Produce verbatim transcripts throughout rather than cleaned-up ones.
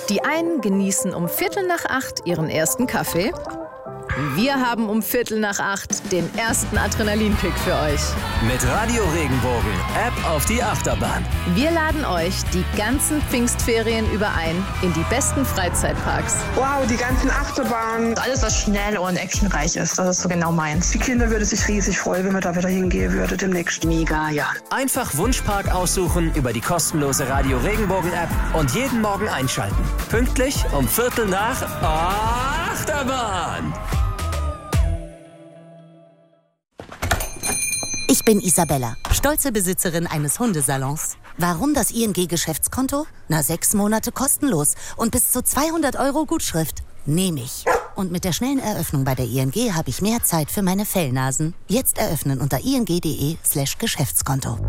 Die einen genießen um Viertel nach acht ihren ersten Kaffee. Wir haben um Viertel nach acht den ersten Adrenalinkick für euch. Mit Radio Regenbogen, App auf die Achterbahn. Wir laden euch die ganzen Pfingstferien über ein in die besten Freizeitparks. Wow, die ganzen Achterbahnen. Alles, was schnell und actionreich ist, das ist so genau meins. Die Kinder würden sich riesig freuen, wenn wir da wieder hingehen würden demnächst. Mega, ja. Einfach Wunschpark aussuchen über die kostenlose Radio Regenbogen App und jeden Morgen einschalten. Pünktlich um Viertel nach Achterbahn. Ich bin Isabella, stolze Besitzerin eines Hundesalons. Warum das I N G-Geschäftskonto? Na, sechs Monate kostenlos und bis zu zweihundert Euro Gutschrift. Nehme ich. Und mit der schnellen Eröffnung bei der I N G habe ich mehr Zeit für meine Fellnasen. Jetzt eröffnen unter ing.de slash Geschäftskonto.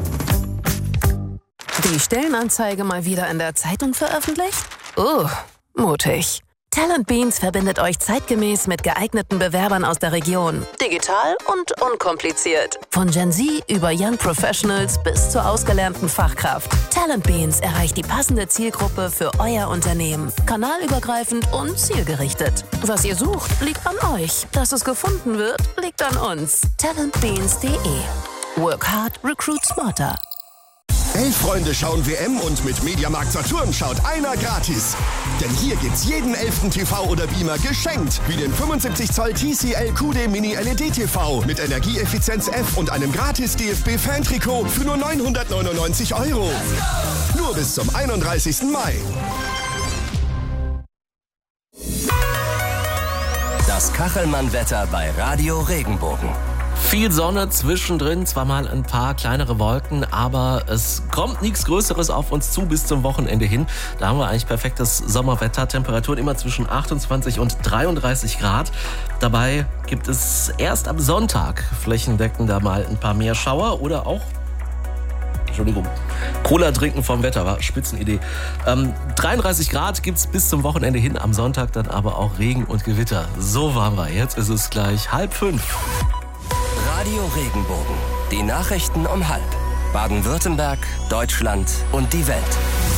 Die Stellenanzeige mal wieder in der Zeitung veröffentlicht? Oh, mutig. Talent Beans verbindet euch zeitgemäß mit geeigneten Bewerbern aus der Region. Digital und unkompliziert. Von Gen Z über Young Professionals bis zur ausgelernten Fachkraft. Talent Beans erreicht die passende Zielgruppe für euer Unternehmen. Kanalübergreifend und zielgerichtet. Was ihr sucht, liegt an euch. Dass es gefunden wird, liegt an uns. talent beans punkt de. Work hard, recruit smarter. Elf Freunde schauen W M und mit Mediamarkt Saturn schaut einer gratis. Denn hier gibt's jeden elften T V oder Beamer geschenkt. Wie den fünfundsiebzig Zoll T C L Q D Mini L E D T V mit Energieeffizienz F und einem gratis D F B-Fan-Trikot für nur neunhundertneunundneunzig Euro. Nur bis zum einunddreißigsten Mai. Das Kachelmann-Wetter bei Radio Regenbogen. Viel Sonne zwischendrin, zwar mal ein paar kleinere Wolken, aber es kommt nichts Größeres auf uns zu bis zum Wochenende hin. Da haben wir eigentlich perfektes Sommerwetter, Temperaturen immer zwischen achtundzwanzig und dreiunddreißig Grad. Dabei gibt es erst am Sonntag flächendeckend da mal ein paar mehr Schauer oder auch, Entschuldigung, Cola trinken vom Wetter, war Spitzenidee. Ähm, dreiunddreißig Grad gibt's bis zum Wochenende hin, am Sonntag dann aber auch Regen und Gewitter. So waren wir, jetzt ist es gleich halb fünf. Radio Regenbogen. Die Nachrichten um halb. Baden-Württemberg, Deutschland und die Welt.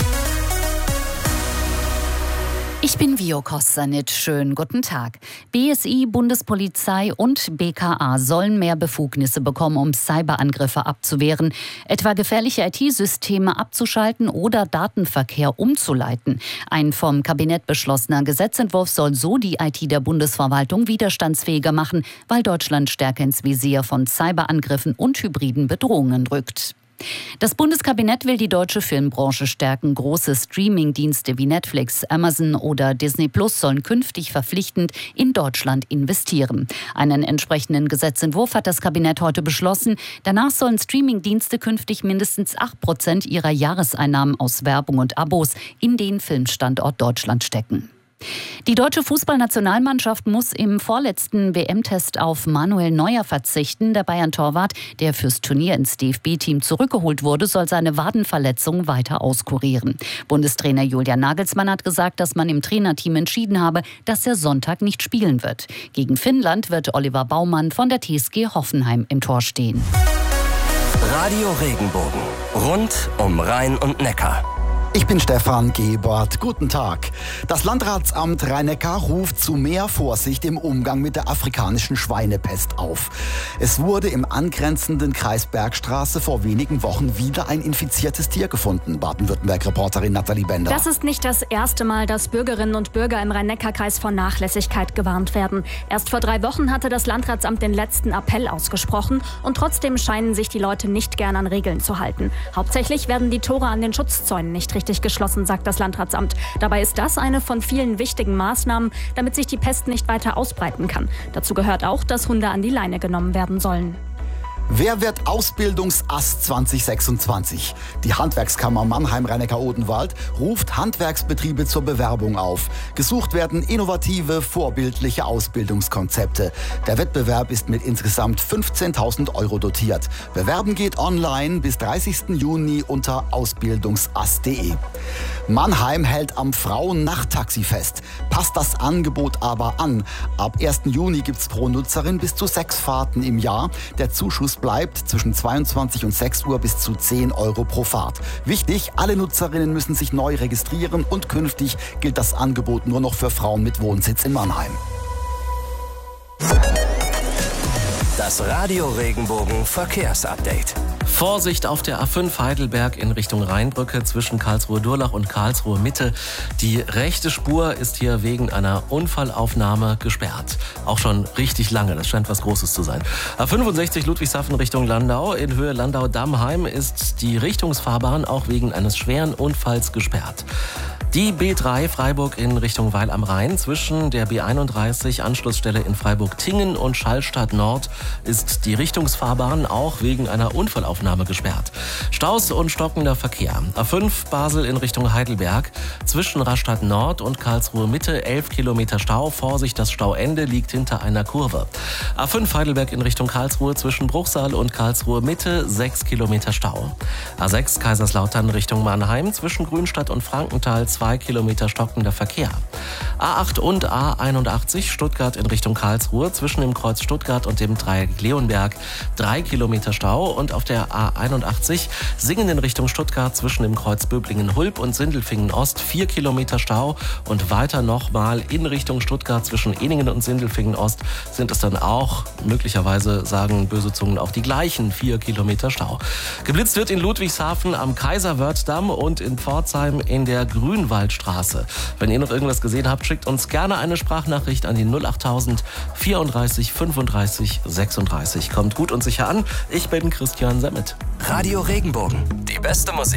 Ich bin Vio Kostanit. Schönen guten Tag. B S I, Bundespolizei und B K A sollen mehr Befugnisse bekommen, um Cyberangriffe abzuwehren, etwa gefährliche I T-Systeme abzuschalten oder Datenverkehr umzuleiten. Ein vom Kabinett beschlossener Gesetzentwurf soll so die I T der Bundesverwaltung widerstandsfähiger machen, weil Deutschland stärker ins Visier von Cyberangriffen und hybriden Bedrohungen rückt. Das Bundeskabinett will die deutsche Filmbranche stärken. Große Streaming-Dienste wie Netflix, Amazon oder Disney Plus sollen künftig verpflichtend in Deutschland investieren. Einen entsprechenden Gesetzentwurf hat das Kabinett heute beschlossen. Danach sollen Streaming-Dienste künftig mindestens acht Prozent ihrer Jahreseinnahmen aus Werbung und Abos in den Filmstandort Deutschland stecken. Die deutsche Fußballnationalmannschaft muss im vorletzten W M-Test auf Manuel Neuer verzichten. Der Bayern-Torwart, der fürs Turnier ins D F B-Team zurückgeholt wurde, soll seine Wadenverletzung weiter auskurieren. Bundestrainer Julian Nagelsmann hat gesagt, dass man im Trainerteam entschieden habe, dass er Sonntag nicht spielen wird. Gegen Finnland wird Oliver Baumann von der T S G Hoffenheim im Tor stehen. Radio Regenbogen. Rund um Rhein und Neckar. Ich bin Stefan Gebert. Guten Tag. Das Landratsamt Rhein-Neckar ruft zu mehr Vorsicht im Umgang mit der afrikanischen Schweinepest auf. Es wurde im angrenzenden Kreis Bergstraße vor wenigen Wochen wieder ein infiziertes Tier gefunden. Baden-Württemberg-Reporterin Nathalie Bender. Das ist nicht das erste Mal, dass Bürgerinnen und Bürger im Rhein-Neckar-Kreis vor Nachlässigkeit gewarnt werden. Erst vor drei Wochen hatte das Landratsamt den letzten Appell ausgesprochen und trotzdem scheinen sich die Leute nicht gern an Regeln zu halten. Hauptsächlich werden die Tore an den Schutzzäunen nicht richtig geschlossen, sagt das Landratsamt. Dabei ist das eine von vielen wichtigen Maßnahmen, damit sich die Pest nicht weiter ausbreiten kann. Dazu gehört auch, dass Hunde an die Leine genommen werden sollen. Wer wird Ausbildungsass zwanzig sechsundzwanzig? Die Handwerkskammer Mannheim-Rhein-Neckar-Odenwald ruft Handwerksbetriebe zur Bewerbung auf. Gesucht werden innovative, vorbildliche Ausbildungskonzepte. Der Wettbewerb ist mit insgesamt fünfzehntausend Euro dotiert. Bewerben geht online bis dreißigsten Juni unter ausbildungsass punkt de. Mannheim hält am Frauen-Nachttaxi fest, passt das Angebot aber an. Ab ersten Juni gibt's pro Nutzerin bis zu sechs Fahrten im Jahr. Der Zuschuss bleibt zwischen zweiundzwanzig und sechs Uhr bis zu zehn Euro pro Fahrt. Wichtig, alle Nutzerinnen müssen sich neu registrieren und künftig gilt das Angebot nur noch für Frauen mit Wohnsitz in Mannheim. Das Radio Regenbogen Verkehrsupdate. Vorsicht auf der A fünf Heidelberg in Richtung Rheinbrücke zwischen Karlsruhe-Durlach und Karlsruhe-Mitte. Die rechte Spur ist hier wegen einer Unfallaufnahme gesperrt. Auch schon richtig lange, das scheint was Großes zu sein. A fünfundsechzig Ludwigshafen Richtung Landau. In Höhe Landau-Dammheim ist die Richtungsfahrbahn auch wegen eines schweren Unfalls gesperrt. Die B drei Freiburg in Richtung Weil am Rhein zwischen der B einunddreißig Anschlussstelle in Freiburg-Tingen und Schallstadt Nord ist die Richtungsfahrbahn auch wegen einer Unfallaufnahme gesperrt. Staus und stockender Verkehr. A fünf Basel in Richtung Heidelberg zwischen Rastatt Nord und Karlsruhe Mitte elf Kilometer Stau. Vorsicht, das Stauende liegt hinter einer Kurve. A fünf Heidelberg in Richtung Karlsruhe zwischen Bruchsal und Karlsruhe Mitte sechs Kilometer Stau. A sechs Kaiserslautern Richtung Mannheim zwischen Grünstadt und Frankenthal zwei Kilometer stockender Verkehr. A acht und A einundachtzig Stuttgart in Richtung Karlsruhe zwischen dem Kreuz Stuttgart und dem Dreieck Leonberg drei Kilometer Stau und auf der A einundachtzig Singen in Richtung Stuttgart zwischen dem Kreuz Böblingen-Hulb und Sindelfingen Ost vier Kilometer Stau und weiter nochmal in Richtung Stuttgart zwischen Ehningen und Sindelfingen Ost sind es dann auch, möglicherweise sagen böse Zungen, auch die gleichen vier Kilometer Stau. Geblitzt wird in Ludwigshafen am Kaiserwörthdamm und in Pforzheim in der Grünwaldstraße. Wenn ihr noch irgendwas gesehen habt, schickt uns gerne eine Sprachnachricht an die null achttausend vierunddreißig fünfunddreißig sechsunddreißig. Kommt gut und sicher an. Ich bin Christian Semmet. Radio Regenbogen. Die beste Musik.